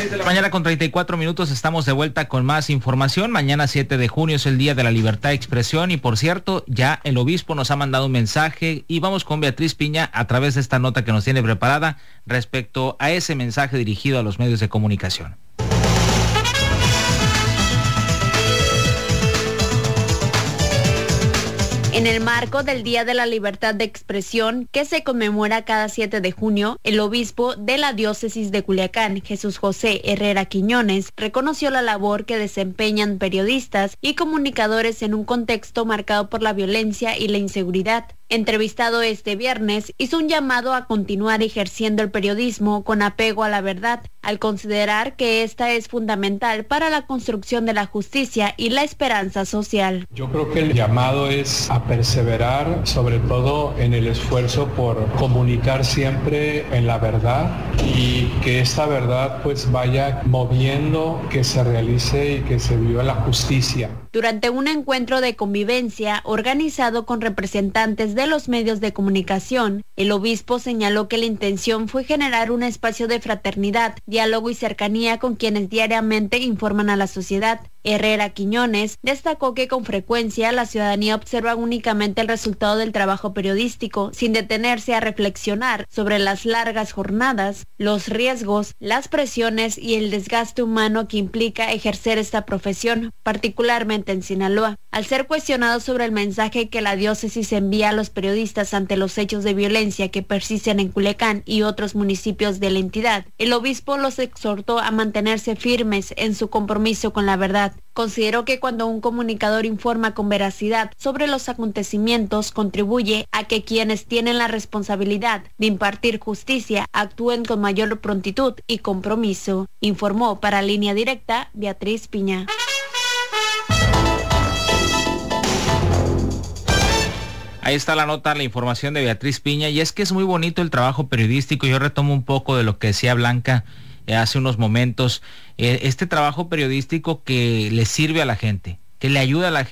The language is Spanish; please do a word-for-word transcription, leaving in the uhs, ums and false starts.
seis de la mañana con treinta y cuatro minutos, estamos de vuelta con más información. Mañana siete de junio es el Día de la Libertad de Expresión y, por cierto, ya el obispo nos ha mandado un mensaje y vamos con Beatriz Piña a través de esta nota que nos tiene preparada respecto a ese mensaje dirigido a los medios de comunicación. En el marco del Día de la Libertad de Expresión, que se conmemora cada siete de junio, el obispo de la diócesis de Culiacán, Jesús José Herrera Quiñones, reconoció la labor que desempeñan periodistas y comunicadores en un contexto marcado por la violencia y la inseguridad. Entrevistado este viernes, hizo un llamado a continuar ejerciendo el periodismo con apego a la verdad, al considerar que esta es fundamental para la construcción de la justicia y la esperanza social. Yo creo que el llamado es a perseverar, sobre todo en el esfuerzo por comunicar siempre en la verdad y que esta verdad pues vaya moviendo, que se realice y que se viva la justicia. Durante un encuentro de convivencia organizado con representantes de los medios de comunicación, el obispo señaló que la intención fue generar un espacio de fraternidad, diálogo y cercanía con quienes diariamente informan a la sociedad. Herrera Quiñones destacó que con frecuencia la ciudadanía observa únicamente el resultado del trabajo periodístico, sin detenerse a reflexionar sobre las largas jornadas, los riesgos, las presiones y el desgaste humano que implica ejercer esta profesión, particularmente en Sinaloa. Al ser cuestionado sobre el mensaje que la diócesis envía a los periodistas ante los hechos de violencia que persisten en Culiacán y otros municipios de la entidad, el obispo los exhortó a mantenerse firmes en su compromiso con la verdad. Consideró que cuando un comunicador informa con veracidad sobre los acontecimientos, contribuye a que quienes tienen la responsabilidad de impartir justicia actúen con mayor prontitud y compromiso. Informó para Línea Directa Beatriz Piña. Ahí está la nota, la información de Beatriz Piña, y es que es muy bonito el trabajo periodístico. Yo retomo un poco de lo que decía Blanca eh, hace unos momentos, eh, este trabajo periodístico que le sirve a la gente, que le ayuda a la gente.